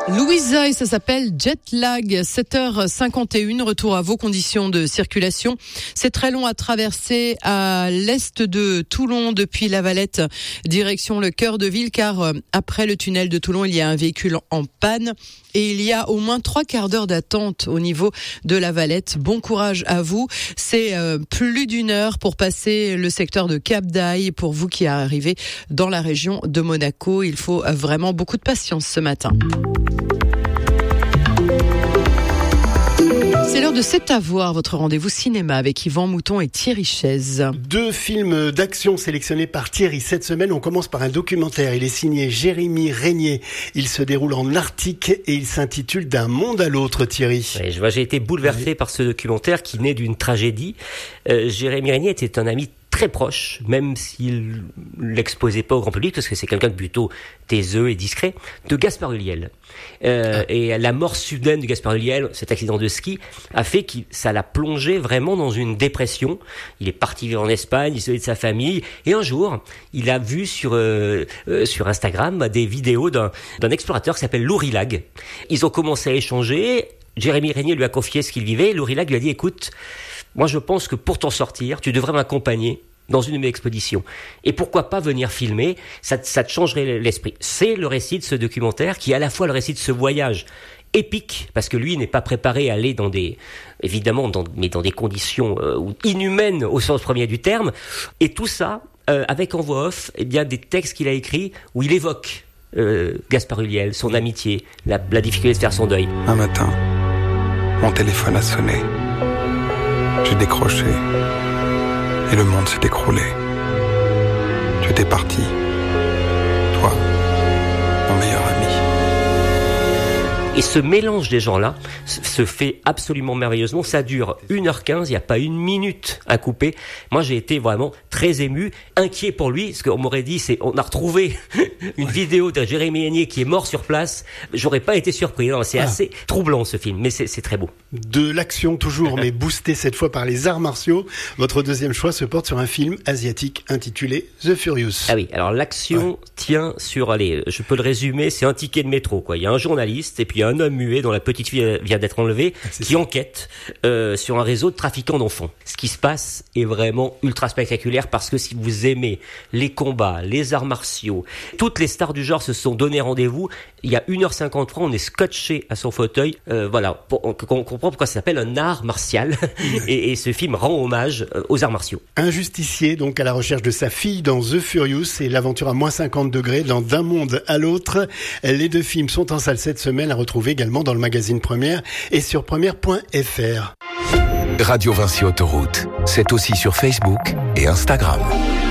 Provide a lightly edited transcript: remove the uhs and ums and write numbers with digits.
Louisa et ça s'appelle Jet Lag, 7h51, retour à vos conditions de circulation. C'est très long à traverser à l'est de Toulon depuis La Valette, direction le cœur de ville, car après le tunnel de Toulon, il y a un véhicule en panne et il y a au moins 3 quarts d'heure d'attente au niveau de La Valette. Bon courage à vous. C'est plus d'une heure pour passer le secteur de Cap d'Aille. Pour vous qui arrivez dans la région de Monaco, il faut vraiment beaucoup de patience ce matin. C'est l'heure de C'est à voir, votre rendez-vous cinéma avec Yvan Mouton et Thierry Chaise. 2 films d'action sélectionnés par Thierry cette semaine. On commence par un documentaire. Il est signé Jérémy Régnier. Il se déroule en Arctique et il s'intitule D'un monde à l'autre, Thierry. Oui, j'ai été bouleversé par ce documentaire qui naît d'une tragédie. Jérémy Régnier était un ami très proche, même s'il l'exposait pas au grand public, parce que c'est quelqu'un de plutôt taiseux et discret, de Gaspard Ulliel. Et la mort soudaine de Gaspard Ulliel, cet accident de ski, a fait que ça l'a plongé vraiment dans une dépression. Il est parti vivre en Espagne, isolé de sa famille, et un jour, il a vu sur Instagram des vidéos d'un explorateur qui s'appelle Lourilag. Ils ont commencé à échanger. Jérémy Régnier lui a confié ce qu'il vivait. Lourilag lui a dit, écoute, moi je pense que pour t'en sortir, tu devrais m'accompagner dans une de mes expéditions. Et pourquoi pas venir filmer, ça te changerait l'esprit. C'est le récit de ce documentaire qui est à la fois le récit de ce voyage épique, parce que lui n'est pas préparé à aller dans des conditions inhumaines au sens premier du terme. Et tout ça, avec en voix off, des textes qu'il a écrits où il évoque Gaspard Ulliel, son amitié, la difficulté de faire son deuil. Un matin, mon téléphone a sonné. J'ai décroché et le monde s'est écroulé. Tu étais parti, toi, mon meilleur ami. Et ce mélange des gens-là se fait absolument merveilleusement. Ça dure 1h15, il n'y a pas une minute à couper. Moi, j'ai été vraiment très ému, inquiet pour lui, parce qu'on m'aurait dit, on a retrouvé une vidéo de Jérémy Régnier qui est mort sur place. J'aurais pas été surpris. Non, c'est assez troublant, ce film, mais c'est très beau. De l'action toujours, mais boosté cette fois par les arts martiaux. Votre deuxième choix se porte sur un film asiatique intitulé The Furious. Ah oui, alors l'action tient sur, je peux le résumer, c'est un ticket de métro, quoi. Il y a un journaliste et puis un homme muet dont la petite fille vient d'être enlevée, qui enquête sur un réseau de trafiquants d'enfants. Ce qui se passe est vraiment ultra spectaculaire, parce que si vous aimez les combats, les arts martiaux, toutes les stars du genre se sont donné rendez-vous. Il y a 1h53, on est scotché à son fauteuil. Voilà, on comprend pourquoi ça s'appelle un art martial. et ce film rend hommage aux arts martiaux. Un justicier donc à la recherche de sa fille dans The Furious et l'aventure à moins 50 degrés dans D'un monde à l'autre. Les 2 films sont en salle cette semaine, à retrouver également dans le magazine Première et sur première.fr. Radio Vinci Autoroute, c'est aussi sur Facebook et Instagram.